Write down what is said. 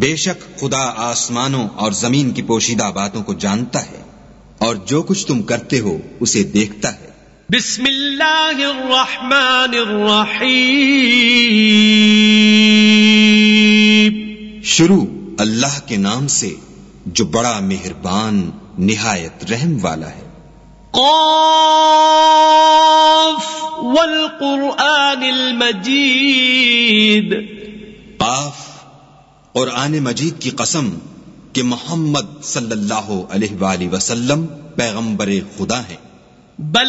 बेशक खुदा आसमानों और जमीन की पोशीदा बातों को जानता है और जो कुछ तुम करते हो उसे देखता है। बिस्मिल्लाहिर्रहमानिर्रहीम। शुरू अल्लाह के नाम से जो बड़ा मेहरबान निहायत रहम वाला है। क़ाफ वल क़ुरआनिल मजीद। क़ाफ क़ुरआन मजीद की कसम कि मोहम्मद सल्लल्लाहु अलैहि वसल्लम पैगंबर खुदा हैं।